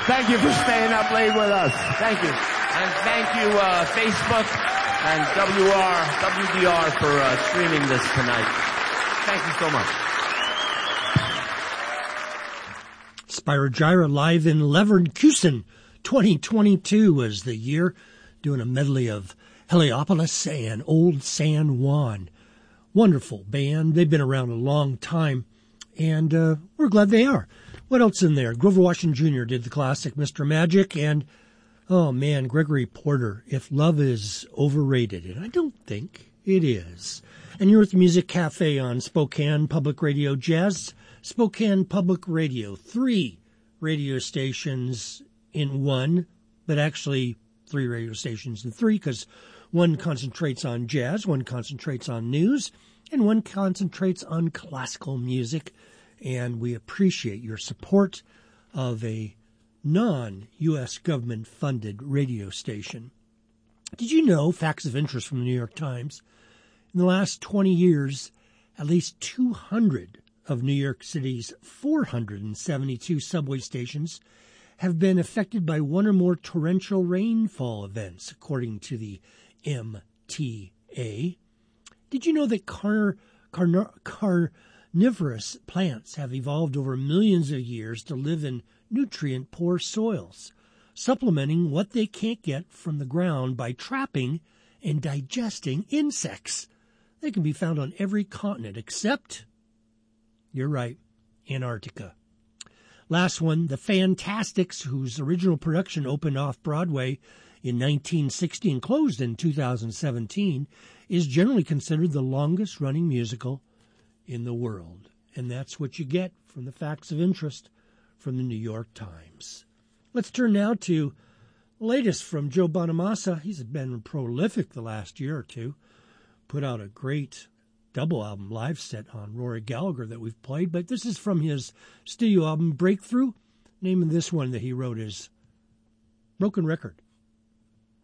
Thank you for staying up late with us. Thank you. And thank you, Facebook and WDR for streaming this tonight. Thank you so much. Spyro live in Leverkusen. 2022 was the year, doing a medley of Heliopolis and Old San Juan. Wonderful band. They've been around a long time, and we're glad they are. What else in there? Grover Washington Jr. did the classic Mr. Magic, and, oh man, Gregory Porter, If Love Is Overrated. And I don't think it is. And you're at the Music Cafe on Spokane Public Radio Jazz. Spokane Public Radio, 3 radio stations in one, but actually 3 radio stations in 3, because one concentrates on jazz, one concentrates on news, and one concentrates on classical music. And we appreciate your support of a non-U.S. government-funded radio station. Did you know, facts of interest from the New York Times, in the last 20 years, at least 200 of New York City's 472 subway stations have been affected by one or more torrential rainfall events, according to the MTA. Did you know that carnivorous plants have evolved over millions of years to live in nutrient-poor soils, supplementing what they can't get from the ground by trapping and digesting insects? They can be found on every continent except, you're right, Antarctica. Last one, The Fantastics, whose original production opened off-Broadway in 1960 and closed in 2017, is generally considered the longest-running musical in the world. And that's what you get from the facts of interest from the New York Times. Let's turn now to the latest from Joe Bonamassa. He's been prolific the last year or two. Put out a great double album live set on Rory Gallagher that we've played, but this is from his studio album Breakthrough. Name of this one that he wrote is Broken Record.